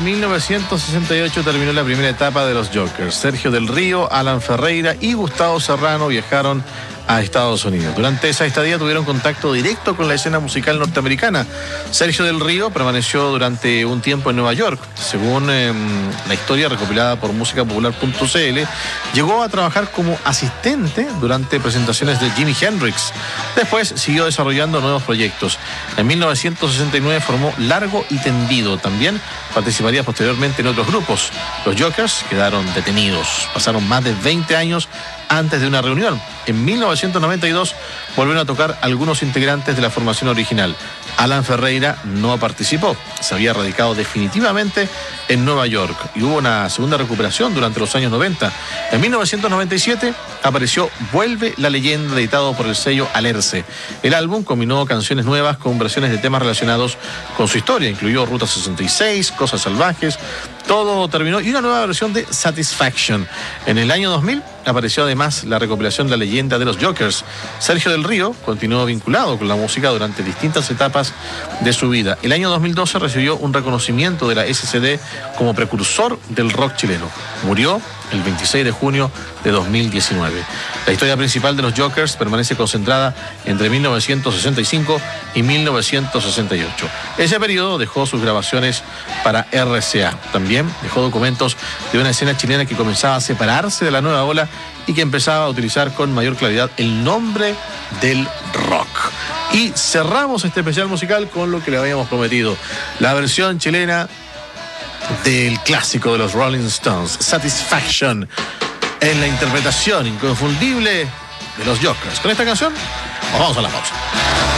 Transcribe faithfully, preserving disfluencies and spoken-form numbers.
mil novecientos sesenta y ocho terminó la primera etapa de los Jokers. Sergio del Río, Alan Ferreira y Gustavo Serrano viajaron a Estados Unidos. Durante esa estadía tuvieron contacto directo con la escena musical norteamericana. Sergio del Río permaneció durante un tiempo en Nueva York. Según eh, la historia recopilada por música popular punto c l, llegó a trabajar como asistente durante presentaciones de Jimi Hendrix. Después siguió desarrollando nuevos proyectos. En mil novecientos sesenta y nueve formó Largo y Tendido. También participaría posteriormente en otros grupos. Los Jokers quedaron detenidos. Pasaron más de veinte años antes de una reunión. En mil novecientos noventa y dos volvieron a tocar algunos integrantes de la formación original. Alan Ferreira no participó, se había radicado definitivamente en Nueva York y hubo una segunda recuperación durante los años noventa. En mil novecientos noventa y siete apareció Vuelve la Leyenda, editado por el sello Alerce. El álbum combinó canciones nuevas con versiones de temas relacionados con su historia, incluyó Ruta sesenta y seis, Cosas Salvajes, Todo Terminó y una nueva versión de Satisfaction. En el año dos mil apareció además la recopilación La Leyenda de los Jokers. Sergio del Río continuó vinculado con la música durante distintas etapas de su vida. El año dos mil doce recibió un reconocimiento de la S C D como precursor del rock chileno. Murió el veintiséis de junio de dos mil diecinueve. La historia principal de los Jokers permanece concentrada entre mil novecientos sesenta y cinco y mil novecientos sesenta y ocho. Ese periodo dejó sus grabaciones para R C A. También dejó documentos de una escena chilena que comenzaba a separarse de la nueva ola y que empezaba a utilizar con mayor claridad el nombre del rock. Y cerramos este especial musical con lo que le habíamos prometido, la versión chilena del clásico de los Rolling Stones, Satisfaction, en la interpretación inconfundible de los Jokers. Con esta canción nos vamos a la pausa.